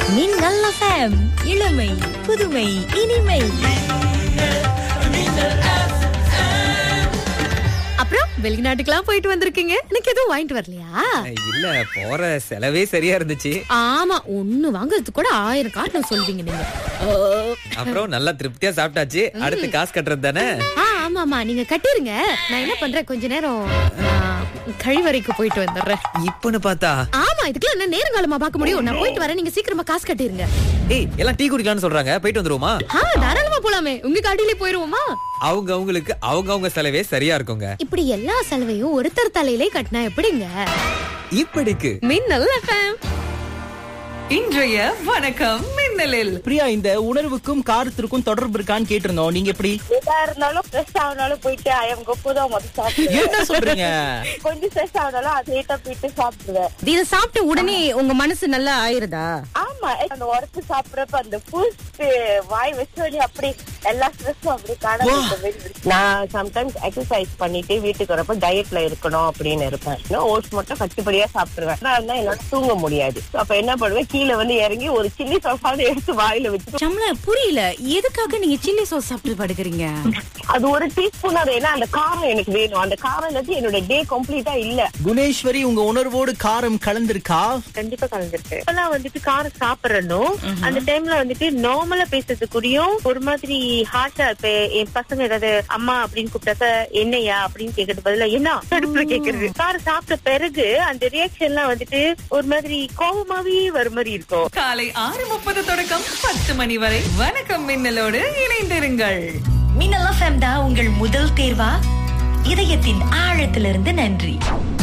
மின்னல் FM, இளமை புதுமை இனிமை. அப்புறம் வெளிநாட்டுக்கெல்லாம் போயிட்டு வந்திருக்கீங்க, எனக்கு எதுவும் வாங்கிட்டு வரலையா? இல்ல, போற செலவே சரியா இருந்துச்சு. ஆமா, ஒண்ணு வாங்குறதுக்கு கூட 1000 காரணம் சொல்வீங்க நீங்க. அப்புறம் நல்லா திருப்தியா சாப்பிட்டாச்சு. அடுத்து காசு கட்டுறது தானே. ஆமாமா, நீங்க கட்டிருங்க. நான் என்ன பண்றேன், கொஞ்ச நேரம் கழிவறைக்கு போயிட்டு வந்துடுறேன். இப்பன்னு பார்த்தா ஆமா, இதுக்கெல்லாம் என்ன நேரங்காலமா பார்க்க முடியும்? நான் போயிட்டு வரேன், நீங்க சீக்கிரமா காசு கட்டிருங்க. ஏய், எல்லாம் டீ குடிக்கலாம்னு சொல்றாங்க, போயிட்டு வந்துருவோமா? தாராளமா போலாமே, உங்க காடியிலே போயிருவோமா? அவங்களுக்கு அவங்க செலவே சரியா இருக்குங்க. இப்படி எல்லா செலவையும் ஒருத்தர் தலையிலே கட்டினா எப்படிங்க? இப்படிக்கு மின்னல் FM. இன்றைய வணக்கம் மின்னலில் பிரியா, இந்த உணர்வுக்கும் காரத்திற்கும் தொடர்பு இருக்கான்னு கேட்டிருந்தோம். நீங்க எப்படி? எதா இருந்தாலும் ஸ்ட்ரெஸ் ஆனாலும் போயிட்டு ஐயம் கொப்புதான் முதல் சாப்பிடுவேன். என்ன சொல்றீங்க? கொஞ்சம் ஸ்ட்ரெஸ் ஆனாலும் அதை ஏட்டா போயிட்டு சாப்பிடுவேன். இத சாப்பிட்ட உடனே உங்க மனசு நல்லா ஆயிருதா? ஆமா, அந்த உரத்து சாப்பிடறப்ப அந்த ஃபுட் வாய் வச்சோடனே அப்படி எல்லா ஸ்ட்ரெஸ்ஸும் அப்படி காண. நான் சம்டைம்ஸ் எக்ஸசைஸ் பண்ணிட்டு வீட்டுக்கு வரப்ப டயட்ல இருக்கணும் அப்படின்னு இருப்பேன். ஓட்ஸ் மட்டும் கட்டுப்படியா சாப்பிடுவேன். ஆனா என்னால தூங்க முடியாது. அப்ப என்ன பண்ணுவேன், கீழே வந்து இறங்கி ஒரு சில்லி சாஸாவது எடுத்து வாயில வச்சு. சம்ல புரியல, எதுக்காக நீங்க சில்லி சாஸ் சாப்பிட்டு படுக்கிறீங்க? அது ஒரு டீஸ்பூன். அது ஏன்னா அந்த காரம் எனக்கு வேணும். அந்த காரம் இல்லாட்டி என்னோட டே கம்ப்ளீட்டா இல்ல. குணேஸ்வரி, உங்க உணர்வோடு காரம் கலந்திருக்கா? கண்டிப்பா கலந்துருக்கு. இப்பெல்லாம் வந்துட்டு காரம் சாப்பிடணும். அந்த டைம்ல வந்துட்டு நார்மலா பேசுறதுக்குரியும் ஒரு மாதிரி ஹார்ஷா இப்ப என் பசங்க ஏதாவது அம்மா அப்படின்னு கூப்பிட்டாக்க என்னையா அப்படின்னு கேக்குறது பதிலா என்ன தடுப்புல கேக்குறது. காரம் சாப்பிட்ட பிறகு அந்த ரியாக்ஷன்லாம் வந்துட்டு ஒரு மாதிரி கோபமாவே வர மாதிரி இருக்கும். காலை 6:30 தொடக்கம் 10 மணி வரை வணக்கம் மின்னலோடு இணைந்திருங்கள். மின்னல் FM தான் உங்கள் முதல் தேர்வா? இதயத்தின் ஆழத்திலிருந்து நன்றி.